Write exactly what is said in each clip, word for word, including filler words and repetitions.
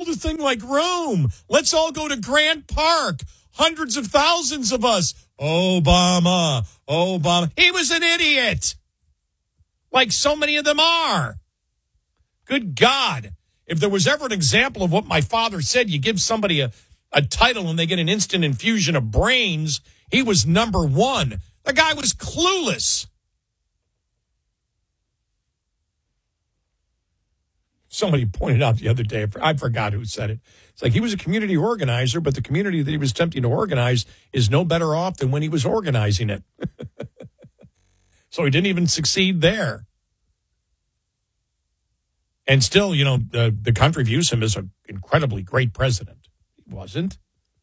build a thing like Rome. Let's all go to Grant Park. Hundreds of thousands of us. Obama, Obama. He was an idiot. Like so many of them are. Good God. If there was ever an example of what my father said, you give somebody a, a title and they get an instant infusion of brains, he was number one. The guy was clueless. Somebody pointed out the other day, I forgot who said it. It's like he was a community organizer, but the community that he was attempting to organize is no better off than when he was organizing it. So he didn't even succeed there. And still, you know, the, the country views him as an incredibly great president. He wasn't.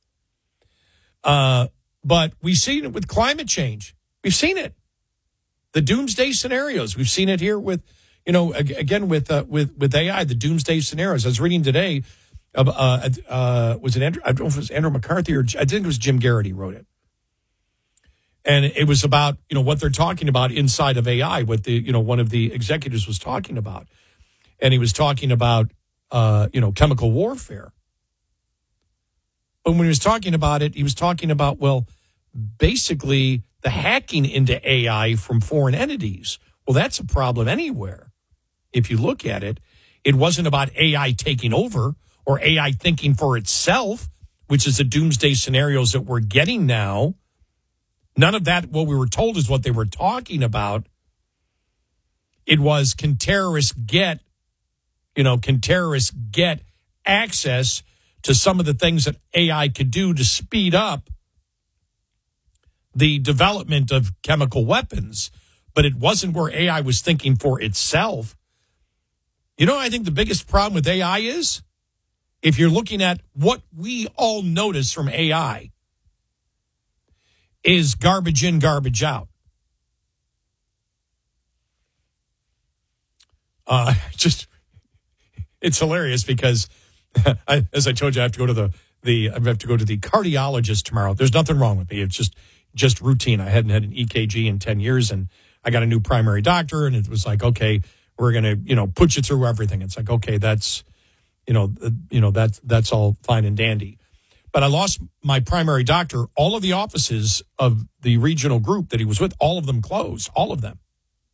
Uh, but we've seen it with climate change. We've seen it. The doomsday scenarios. We've seen it here with, you know, again, with uh, with with A I, the doomsday scenarios. I was reading today, uh, uh, uh, was it Andrew, I don't know if it was Andrew McCarthy or I think it was Jim Garrity wrote it. And it was about, you know, what they're talking about inside of A I, what the, you know, one of the executives was talking about. And he was talking about, uh, you know, chemical warfare. But when he was talking about it, he was talking about, well, basically the hacking into A I from foreign entities. Well, that's a problem anywhere. If you look at it, it wasn't about A I taking over or A I thinking for itself, which is the doomsday scenarios that we're getting now. None of that, what we were told, is what they were talking about. It was, can terrorists get, you know, can terrorists get access to some of the things that A I could do to speed up the development of chemical weapons, but it wasn't where A I was thinking for itself. You know, I think the biggest problem with A I is, if you're looking at what we all notice from A I, is garbage in, garbage out. Uh, just, it's hilarious because, I, as I told you, I have to go to the, the I have to go to the cardiologist tomorrow. There's nothing wrong with me. It's just, just routine. I hadn't had an E K G in ten years, and I got a new primary doctor, and it was like, okay, we're going to, you know, put you through everything. It's like, okay, that's, you know, uh, you know, that's, that's all fine and dandy. But I lost my primary doctor. All of the offices of the regional group that he was with, all of them closed, all of them.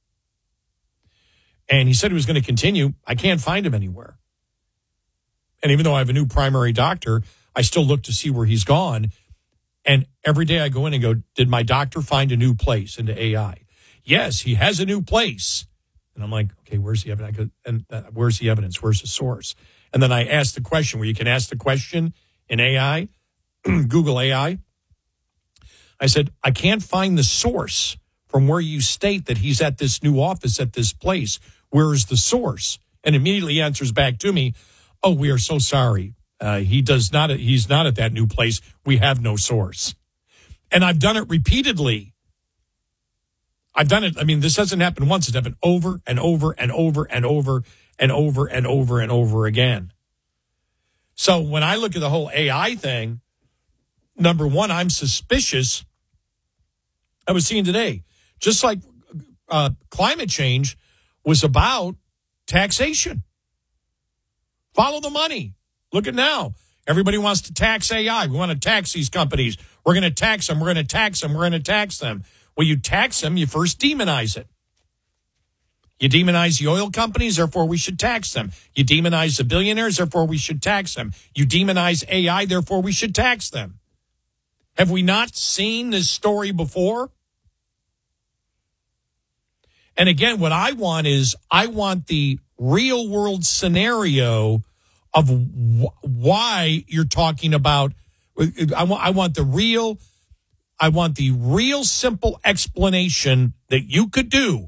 And he said he was going to continue. I can't find him anywhere. And even though I have a new primary doctor, I still look to see where he's gone. And every day I go in and go, did my doctor find a new place into A I? Yes, he has a new place. And I'm like, okay, where's the evidence? I go, and uh, where's the evidence? Where's the source? And then I ask the question where you can ask the question in A I, Google A I. I said, I can't find the source from where you state that he's at this new office at this place. Where is the source? And immediately answers back to me, oh, we are so sorry. Uh, he does not, he's not at that new place. We have no source. And I've done it repeatedly. I've done it. I mean, this hasn't happened once. It's happened over and over and over and over and over and over and over again. So when I look at the whole A I thing, number one, I'm suspicious. I was seeing today, just like uh, climate change was about taxation. Follow the money. Look at now. Everybody wants to tax A I. We want to tax these companies. We're going to tax them. We're going to tax them. We're going to tax them. Well, you tax them, you first demonize it. You demonize the oil companies, therefore we should tax them. You demonize the billionaires, therefore we should tax them. You demonize A I, therefore we should tax them. Have we not seen this story before? And again, what I want is, I want the real world scenario of wh- why you're talking about, I want, I want the real, I want the real simple explanation that you could do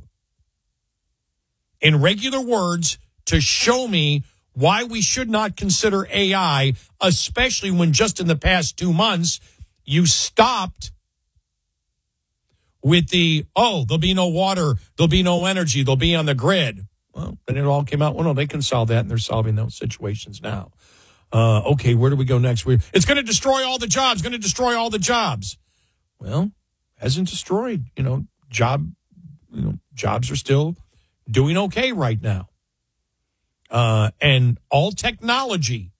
in regular words to show me why we should not consider A I, especially when just in the past two months, you stopped with the, oh, there'll be no water, there'll be no energy, they'll be on the grid. Well, then it all came out, well, no, they can solve that, and they're solving those situations now. Uh, okay, where do we go next? We, it's going to destroy all the jobs, going to destroy all the jobs. Well, hasn't destroyed, you know, job, you know, jobs are still doing okay right now. Uh, and all technology